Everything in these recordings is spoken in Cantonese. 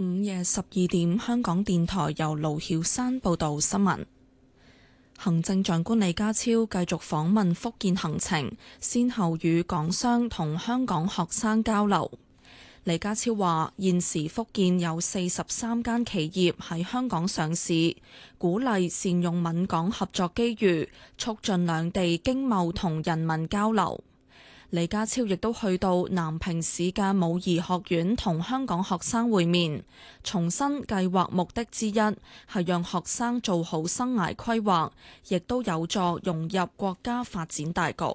午夜12點，香港電台由盧曉山報道新聞。行政長官李家超繼續訪問福建行程，先後與港商同香港學生交流。李家超話：現時福建有43間企業喺香港上市，鼓勵善用閩港合作機遇，促進兩地經貿同人民交流。李家超亦都去到南平市嘅武夷學院同香港學生會面，重申計劃目的之一係讓學生做好生涯規劃，亦都有助融入國家發展大局。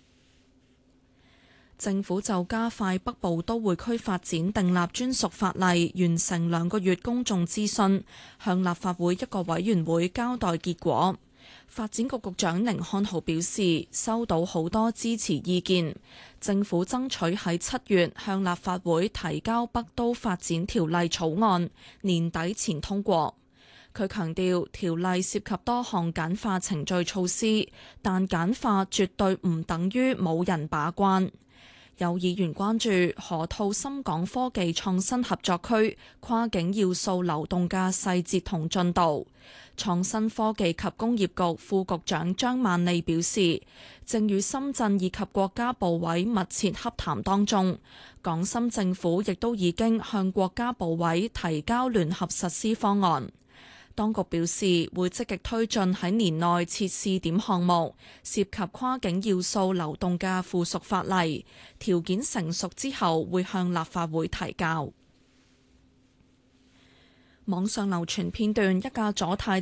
政府就加快北部都會區發展訂立專屬法例，完成2個月公眾諮詢，向立法會一個委員會交代結果。發展局局長甯漢豪表示，收到好多支持意見，政府爭取喺7月向立法會提交北都發展條例草案，年底前通過。佢強調，條例涉及多項簡化程序措施，但簡化絕對唔等於冇人把關。有議員關注河套深港科技創新合作區跨境要素流動嘅細節同進度。創新科技及工業局副局長張萬利表示，正與深圳以及國家部委密切洽談當中，港深政府亦都已經向國家部委提交聯合實施方案。當局表示會積極推進喺年內設試點項目，涉及跨境要素流動嘅附屬法例，條件成熟之後會向立法會提交。網上流傳片段，一架左軚